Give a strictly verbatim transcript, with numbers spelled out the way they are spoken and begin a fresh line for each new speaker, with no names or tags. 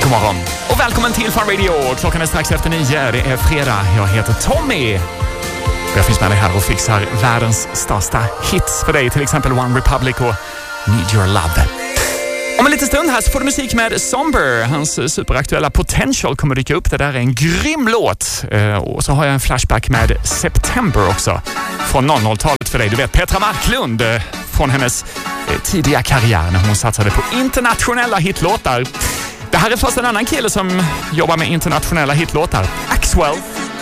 God morgon och välkommen till Fun Radio. Klockan är strax efter nio. Det är fredag. Jag heter Tommy. Jag finns med dig här och fixar världens största hits för dig. Till exempel One Republic och Need Your Love. Om en liten stund här så får du musik med Somber. Hans superaktuella Potential kommer dyka upp. Det där är en grym låt. Och så har jag en flashback med September också. Från noll noll-talet för dig. Du vet Petra Marklund från hennes tidiga karriär när hon satsade på internationella hitlåtar. Det här är först en annan kille som jobbar med internationella hitlåtar. Axwell.